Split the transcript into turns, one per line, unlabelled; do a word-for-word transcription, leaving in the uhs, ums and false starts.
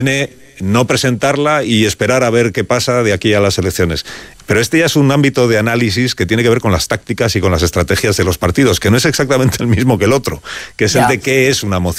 no presentarla y esperar a ver qué pasa de aquí a las elecciones. Pero este ya es un ámbito de análisis que tiene que ver con las tácticas y con las estrategias de los partidos, que no es exactamente el mismo que el otro, que es ya. el de qué es una moción.